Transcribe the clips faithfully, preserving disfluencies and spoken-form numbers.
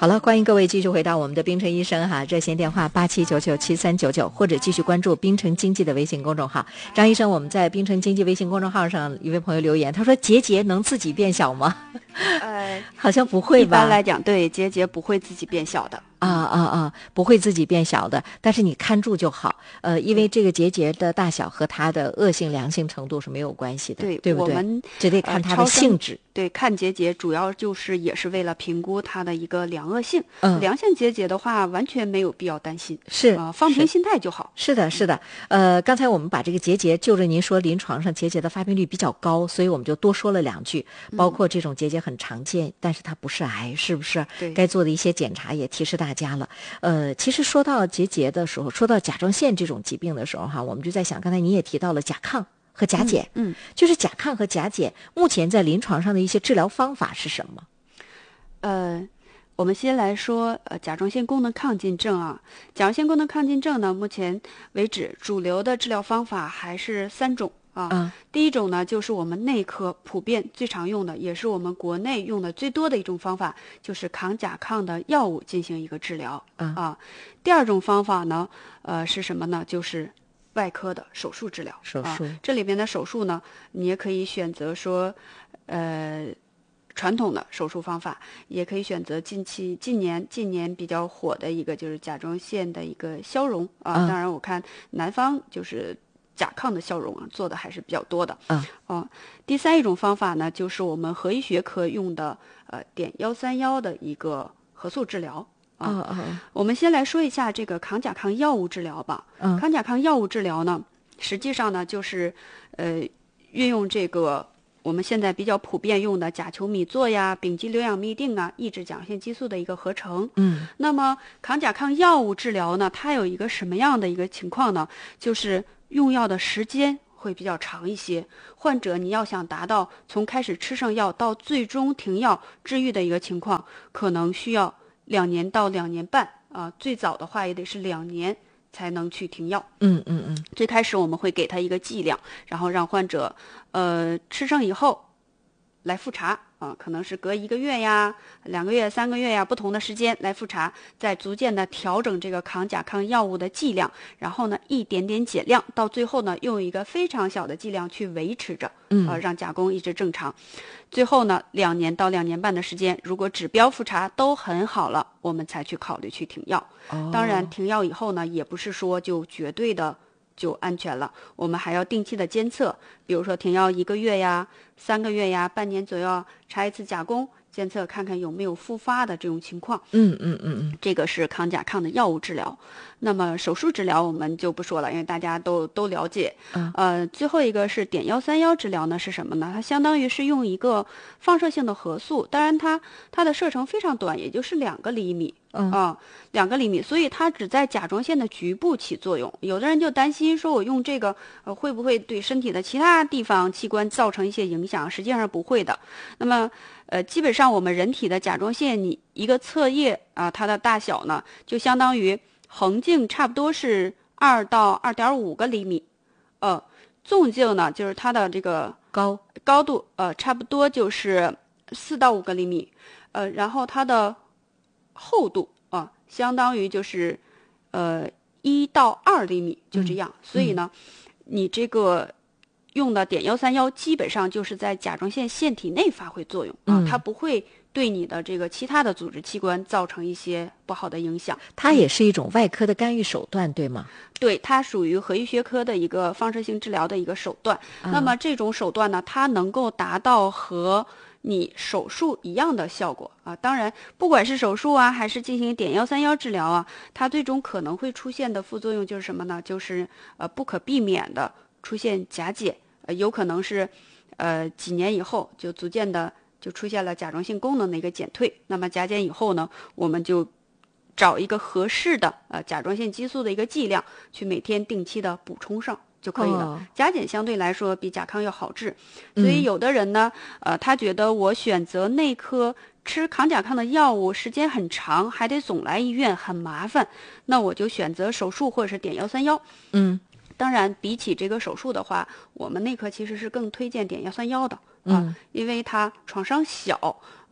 好了，欢迎各位继续回到我们的冰城医生哈，热线电话八七九九七三九九，或者继续关注冰城经济的微信公众号。张医生，我们在冰城经济微信公众号上一位朋友留言，他说结节能自己变小吗？ 呃， 好像不会吧？ 一般来讲，对，结节不会自己变小的。 啊啊啊！不会自己变小的，但是你看住就好。呃，因为这个结节的大小和它的恶性良性程度是没有关系的， 对， 对不对？ 我们只得看它的性质。 呃、对，看结节主要就是也是为了评估它的一个良恶性。 嗯， 良性结节的话，完全没有必要担心， 是啊、呃，放平心态就好。 是的，是的。呃，刚才我们把这个结节，就着您说临床上结节的发病率比较高，所以我们就多说了两句，包括这种结节很常见，嗯、但是它不是癌，是不是？ 对， 该做的一些检查也提示大家了。呃。呃，其实说到结节的时候，说到甲状腺这种疾病的时候，哈，我们就在想，刚才你也提到了甲亢和甲减， 嗯，嗯就是甲亢和甲减，目前在临床上的一些治疗方法是什么？ 呃，我们先来说，呃，甲状腺功能亢进症啊，甲状腺功能亢进症呢，目前为止主流的治疗方法还是三种。啊， 嗯、 第一种呢，就是我们内科普遍最常用的，也是我们国内用的最多的一种方法，就是抗甲亢的药物进行一个治疗。 嗯、 啊，第二种方法呢，呃，是什么呢？就是外科的手术治疗。 手术、 啊，这里边的手术呢，你也可以选择说，呃，传统的手术方法，也可以选择近期近年近年比较火的一个，就是甲状腺的一个消融啊。 嗯、 当然，我看南方就是甲亢的消融啊，做的还是比较多的。 嗯， 哦，第三一种方法呢，就是我们核医学科用的呃碘幺三幺的一个核素治疗。啊、 哦哦， 我们先来说一下这个抗甲亢药物治疗吧。 嗯， 抗甲亢药物治疗呢，实际上呢就是呃运用这个我们现在比较普遍用的甲球米唑呀、丙基硫氧嘧啶啊，抑制甲状腺激素的一个合成。 嗯， 那么抗甲亢药物治疗呢，它有一个什么样的一个情况呢？就是用药的时间会比较长一些，患者你要想达到从开始吃上药到最终停药治愈的一个情况，可能需要两年到两年半啊、呃，最早的话也得是两年才能去停药。 嗯嗯嗯。 最开始我们会给他一个剂量，然后让患者呃吃上以后来复查啊，可能是隔一个月呀、两个月、三个月呀不同的时间来复查，再逐渐的调整这个抗甲亢药物的剂量，然后呢一点点减量，到最后呢用一个非常小的剂量去维持着，呃让甲功一直正常。最后呢两年到两年半的时间，如果指标复查都很好了，我们才去考虑去停药。 哦、 当然停药以后呢，也不是说就绝对的就安全了，我们还要定期的监测，比如说停药一个月呀、三个月呀、半年左右查一次甲功，监测看看有没有复发的这种情况。 嗯嗯嗯嗯， 这个是抗甲亢的药物治疗。那么手术治疗我们就不说了，因为大家都都了解。 嗯、 呃，最后一个是碘幺三幺治疗呢，是什么呢？它相当于是用一个放射性的核素，当然它它的射程非常短，也就是两个厘米。 嗯啊，两个厘米，所以它只在甲状腺的局部起作用。有的人就担心说，我用这个呃会不会对身体的其他地方器官造成一些影响？实际上是不会的。那么呃，基本上我们人体的甲状腺，你一个侧叶啊，它的大小呢，就相当于横径差不多是二到二点五个厘米，呃，纵径呢就是它的这个高高度呃差不多就是四到五个厘米，呃，然后它的厚度啊，相当于就是呃一到二厘米，就这样。 嗯、 所以呢，你这个用的碘幺三幺基本上就是在甲状腺腺体内发挥作用啊， 嗯、 它不会对你的这个其他的组织器官造成一些不好的影响。 它也是一种外科的干预手段，对吗？ 对，它属于核医学科的一个放射性治疗的一个手段。 啊、 那么这种手段呢，它能够达到和你手术一样的效果啊。当然，不管是手术啊，还是进行碘幺三幺治疗啊，它最终可能会出现的副作用就是什么呢？就是呃不可避免的出现甲减，呃有可能是呃几年以后就逐渐的就出现了甲状腺功能的一个减退。那么甲减以后呢，我们就找一个合适的呃甲状腺激素的一个剂量，去每天定期的补充上就可以了。 哦、 甲减相对来说比甲亢要好治，所以有的人呢，呃，他觉得我选择内科吃抗甲亢的药物时间很长，还得总来医院，很麻烦，那我就选择手术或者是碘幺三幺。 嗯， 当然，比起这个手术的话，我们内科其实是更推荐碘幺三幺的。啊， 嗯， 因为它创伤小，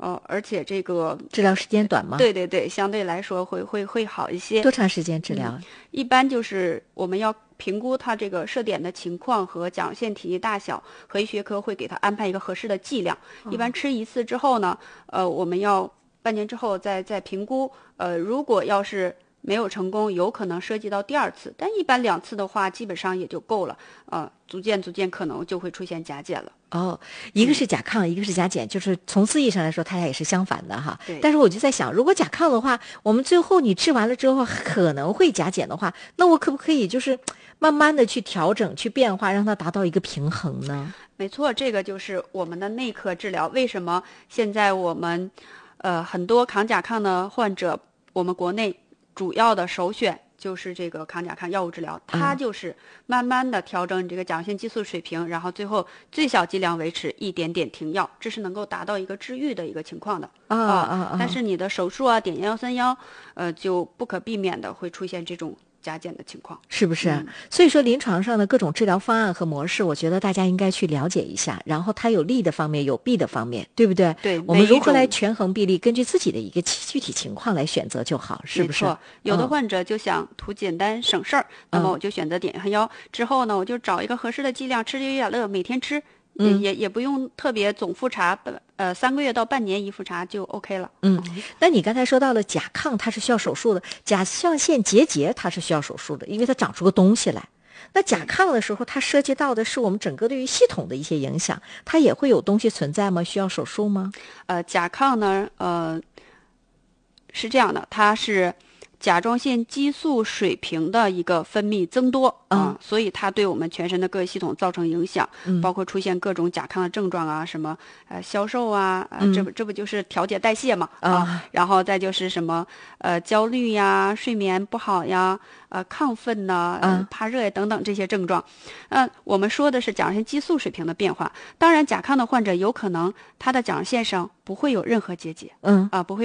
呃，而且这个治疗时间短吗？ 对对对，相对来说会会会好一些。 多长时间治疗？ 嗯、一般就是我们要评估他这个射点的情况和甲状腺体积大小，和医学科会给他安排一个合适的剂量。 哦、 一般吃一次之后呢，呃，我们要半年之后再再评估。呃，如果要是没有成功，有可能涉及到第二次，但一般两次的话，基本上也就够了。呃，逐渐逐渐可能就会出现甲减了。 哦，一个是甲亢，嗯、一个是甲减，就是从字义上来说，它俩也是相反的哈。 对。 但是我就在想，如果甲亢的话，我们最后你治完了之后可能会甲减的话，那我可不可以就是慢慢的去调整、去变化，让它达到一个平衡呢？ 没错，这个就是我们的内科治疗。为什么现在我们呃很多抗甲亢的患者，我们国内主要的首选就是这个抗甲亢药物治疗，它就是慢慢的调整你这个甲状腺激素水平，然后最后最小剂量维持，一点点停药，这是能够达到一个治愈的一个情况的啊啊啊！ 但是你的手术啊，碘幺三幺，呃，就不可避免的会出现这种甲减的情况， 是不是、 嗯？ 所以说临床上的各种治疗方案和模式，我觉得大家应该去了解一下，然后它有利的方面，有弊的方面，对不对？ 对， 我们如何来权衡弊利，根据自己的一个具体情况来选择就好，是不是？ 没错，有的患者就想图简单省事儿、嗯，那么我就选择碘幺三幺，之后呢，我就找一个合适的剂量，吃优雅乐，每天吃。嗯、也也不用特别总复查，呃，三个月到半年一复查就 OK 了。 嗯，那你刚才说到了甲亢，它是需要手术的；甲状腺结节它是需要手术的，因为它长出个东西来。那甲亢的时候，它涉及到的是我们整个对于系统的一些影响，它也会有东西存在吗？需要手术吗？ 呃，甲亢呢，呃，是这样的，它是甲状腺激素水平的一个分泌增多啊、 嗯， 所以它对我们全身的各个系统造成影响， 嗯、 包括出现各种甲亢的症状啊，什么呃消瘦啊，呃、 嗯、 这不这不就是调节代谢嘛啊、 啊，然后再就是什么呃焦虑呀、睡眠不好呀、呃亢奋呐、呃、怕热呀等等这些症状。嗯、呃，我们说的是甲状腺激素水平的变化。当然，甲亢的患者有可能他的甲状腺上不会有任何结节， 嗯啊、呃、不会。